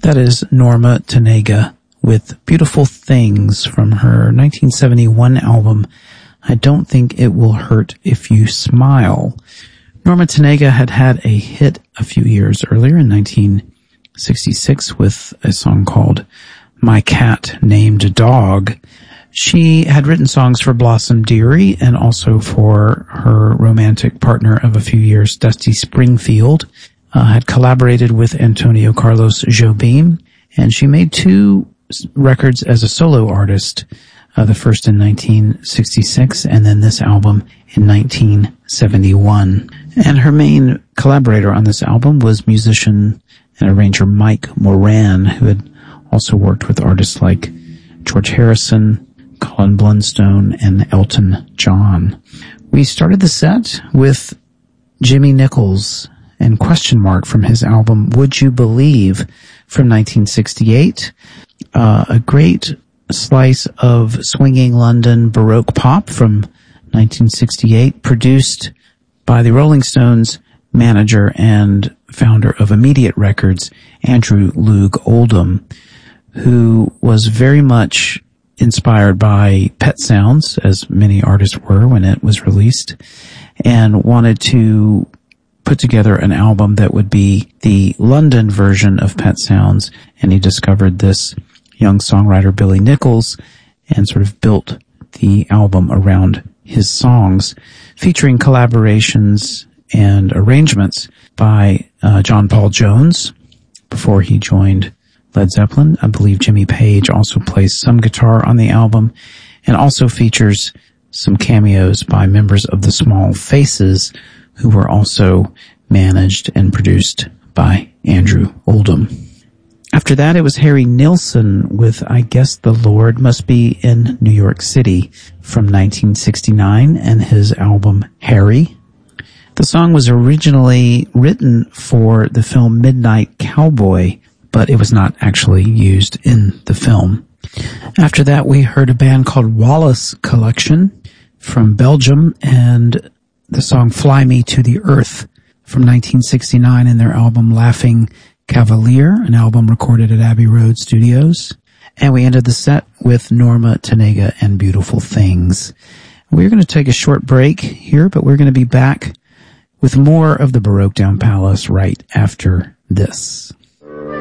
That is Norma Tanega with Beautiful Things from her 1971 album, I Don't Think It Will Hurt If You Smile. Norma Tanega had had a hit a few years earlier in 1966 with a song called My Cat Named Dog. She had written songs for Blossom Dearie and also for her romantic partner of a few years, Dusty Springfield. Had collaborated with Antonio Carlos Jobim, and she made 2 records as a solo artist, the first in 1966 and then this album in 1971. And her main collaborator on this album was musician and arranger Mike Moran, who had also worked with artists like George Harrison, Colin Blunstone, and Elton John. We started the set with Jimmy Nichols and Question Mark from his album Would You Believe from 1968. A great slice of swinging London Baroque pop from 1968, produced by the Rolling Stones manager and founder of Immediate Records, Andrew Loog Oldham, who was very much inspired by Pet Sounds, as many artists were when it was released, and wanted to put together an album that would be the London version of Pet Sounds, and he discovered this young songwriter Billy Nichols and sort of built the album around his songs, featuring collaborations and arrangements by John Paul Jones before he joined Led Zeppelin. I believe Jimmy Page also plays some guitar on the album, and also features some cameos by members of the Small Faces, who were also managed and produced by Andrew Oldham. After that, it was Harry Nilsson with I Guess the Lord Must Be in New York City from 1969 and his album Harry. The song was originally written for the film Midnight Cowboy, but it was not actually used in the film. After that, we heard a band called Wallace Collection from Belgium and the song Fly Me to the Earth from 1969 in their album Laughing Cavalier, an album recorded at Abbey Road Studios. And we ended the set with Norma Tanega and Beautiful Things. We're going to take a short break here, but we're going to be back with more of the Baroque Down Palace right after this.